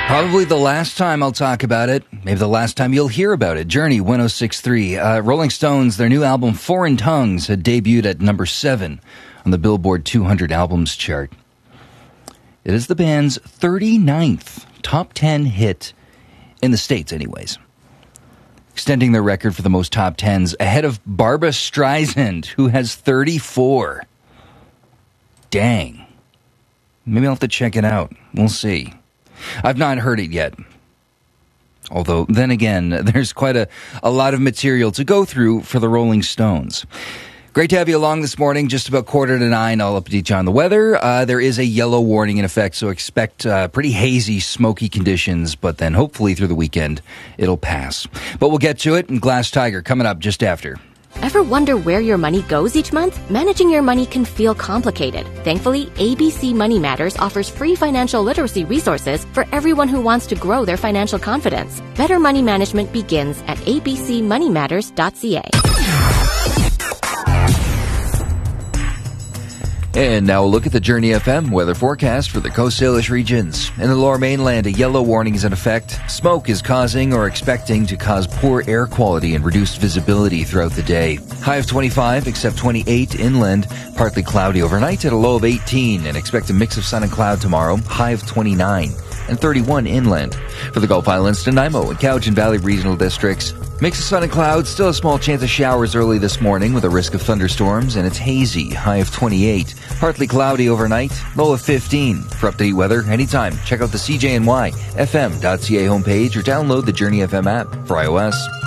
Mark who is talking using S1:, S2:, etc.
S1: Probably the last time I'll talk about it. Maybe the last time you'll hear about it. Journey 106.3. Rolling Stones, their new album Foreign Tongues had debuted at number 7 on the Billboard 200 albums chart. It is the band's 39th top 10 hit in the States anyways. Extending their record for the most top 10s ahead of Barbra Streisand, who has 34. Dang. Maybe I'll have to check it out. We'll see. I've not heard it yet. Although, then again, there's quite a lot of material to go through for the Rolling Stones. Great to have you along this morning. Just about 8:45, I'll update you on the weather. There is a yellow warning in effect, so expect pretty hazy, smoky conditions, but then hopefully through the weekend, it'll pass. But we'll get to it, and Glass Tiger coming up just after.
S2: Ever wonder where your money goes each month? Managing your money can feel complicated. Thankfully, ABC Money Matters offers free financial literacy resources for everyone who wants to grow their financial confidence. Better money management begins at abcmoneymatters.ca.
S1: And now we'll look at the Journey FM weather forecast for the Coast Salish regions. In the Lower Mainland, a yellow warning is in effect. Smoke is causing or expecting to cause poor air quality and reduced visibility throughout the day. High of 25, except 28 inland. Partly cloudy overnight at a low of 18, and expect a mix of sun and cloud tomorrow. High of 29 and 31 inland. For the Gulf Islands, Nanaimo and Cowichan Valley regional districts, mix of sun and clouds, still a small chance of showers early this morning with a risk of thunderstorms, and it's hazy, high of 28. Partly cloudy overnight, low of 15. For up-to-date weather, anytime, check out the CJNY FM.ca homepage or download the Journey FM app for iOS.